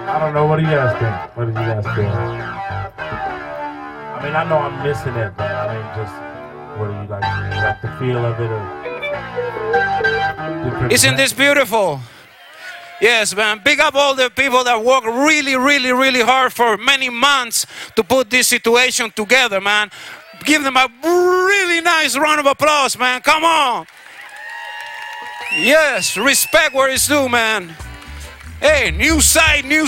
I don't know. What do you guys think? What did you guys feel? I mean, I know I'm missing it, but I mean, just what do you like? You like the feel of it, or Isn't this beautiful? Yes, man. Big up all the people that work really, really, really hard for many months to put this situation together, man. Give them a really nice round of applause, man. Come on. Yes, respect where it's due, man. Hey, new site, new